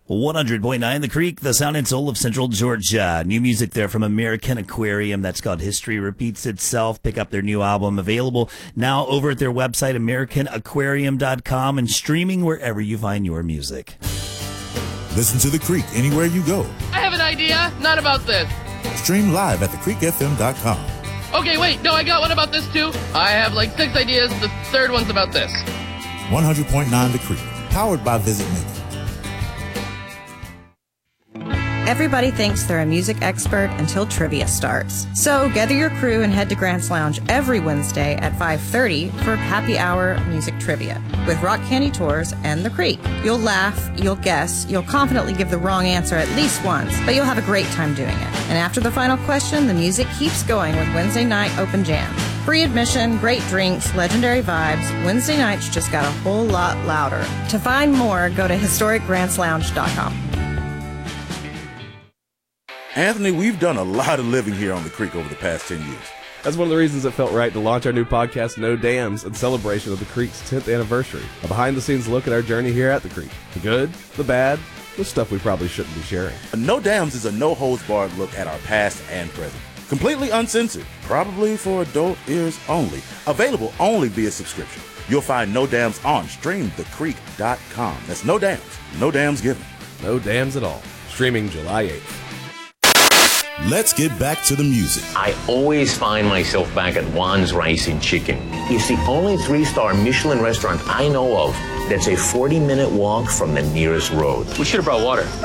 100.9 The Creek, the sound and soul of Central Georgia. New music there from American Aquarium. That's called History Repeats Itself. Pick up their new album, available now over at their website, AmericanAquarium.com, and streaming wherever you find your music. Listen to The Creek anywhere you go. I have an idea, not about this. Stream live at thecreekfm.com. Okay, wait, no, I got one about this too. I have like 6 ideas. The third one's about this. 100.9 The Creek, powered by Visit Maker. Everybody thinks they're a music expert until trivia starts. So gather your crew and head to Grant's Lounge every Wednesday at 5:30 for happy hour music trivia with Rock Candy Tours and The Creek. You'll laugh, you'll guess, you'll confidently give the wrong answer at least once, but you'll have a great time doing it. And after the final question, the music keeps going with Wednesday night open jam. Free admission, great drinks, legendary vibes. Wednesday nights just got a whole lot louder. To find more, go to historicgrantslounge.com. Anthony, we've done a lot of living here on the Creek over the past 10 years. That's one of the reasons it felt right to launch our new podcast, No Dams, in celebration of the Creek's 10th anniversary. A behind-the-scenes look at our journey here at the Creek. The good, the bad, the stuff we probably shouldn't be sharing. No Dams is a no-holds-barred look at our past and present. Completely uncensored, probably for adult ears only. Available only via subscription. You'll find No Dams on streamthecreek.com. That's No Dams. No Dams given. No Dams at all. Streaming July 8th. Let's get back to the music. I always find myself back at Juan's Rice and Chicken. It's the only 3-star Michelin restaurant I know of that's a 40-minute walk from the nearest road. We should have brought water.